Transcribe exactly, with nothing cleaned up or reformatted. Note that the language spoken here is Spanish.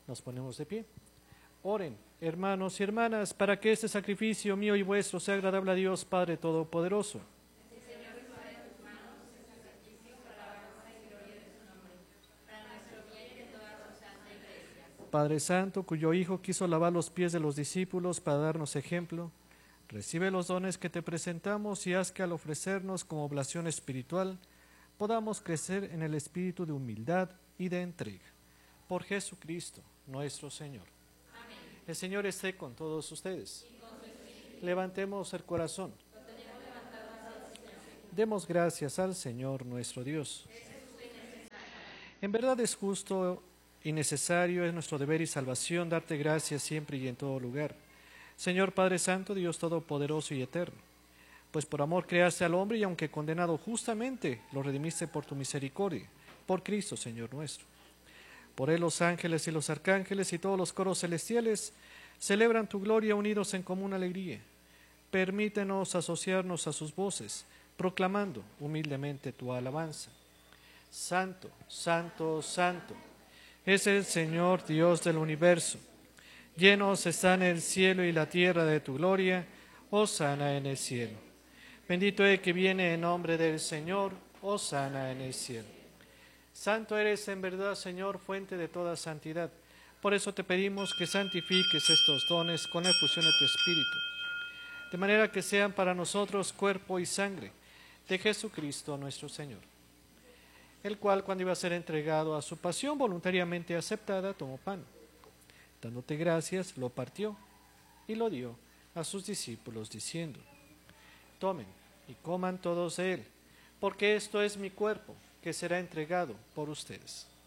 Nos ponemos de pie. Oren, hermanos y hermanas, para que este sacrificio mío y vuestro sea agradable a Dios Padre Todopoderoso. Padre Santo, cuyo Hijo quiso lavar los pies de los discípulos para darnos ejemplo, recibe los dones que te presentamos y haz que al ofrecernos como oblación espiritual, podamos crecer en el espíritu de humildad y de entrega. Por Jesucristo, nuestro Señor. Amén. El Señor esté con todos ustedes. Con Levantemos el corazón. Demos gracias al Señor nuestro Dios. En verdad es justo y necesario, es nuestro deber y salvación darte gracias siempre y en todo lugar. Señor Padre Santo, Dios Todopoderoso y Eterno, pues por amor creaste al hombre y aunque condenado justamente, lo redimiste por tu misericordia, por Cristo, Señor nuestro. Por él los ángeles y los arcángeles y todos los coros celestiales celebran tu gloria unidos en común alegría. Permítenos asociarnos a sus voces, proclamando humildemente tu alabanza. Santo, santo, santo, es el Señor Dios del universo. Llenos están el cielo y la tierra de tu gloria, hosana en el cielo. Bendito el que viene en nombre del Señor, hosana en el cielo. Santo eres en verdad, Señor, fuente de toda santidad. Por eso te pedimos que santifiques estos dones con la efusión de tu Espíritu, de manera que sean para nosotros cuerpo y sangre de Jesucristo nuestro Señor, el cual, cuando iba a ser entregado a su pasión voluntariamente aceptada, tomó pan. Dándote gracias, lo partió y lo dio a sus discípulos, diciendo: tomen y coman todos de él, porque esto es mi cuerpo, que será entregado por ustedes.